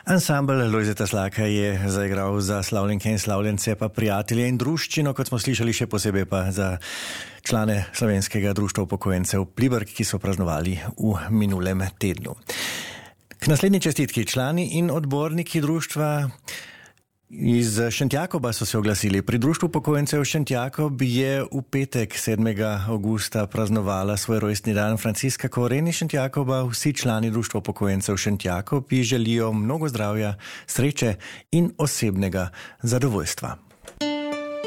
Ansambl Lojzeta Slaka je zaigral za slavljenke in slavljence, pa prijatelje in druščino, kot smo slišali, še posebej pa za člane Slovenskega društva upokojencev Pliberk, ki so praznovali v minulem tednu. K naslednji čestitki člani in odborniki društva iz Šentjakoba so se oglasili. Pri društvu upokojencev Šentjakob je v petek 7. augusta praznovala svoj rojstni dan Franciska Koren iz Šentjakoba. Vsi člani društva upokojencev Šentjakob ji želijo mnogo zdravja, sreče in osebnega zadovoljstva.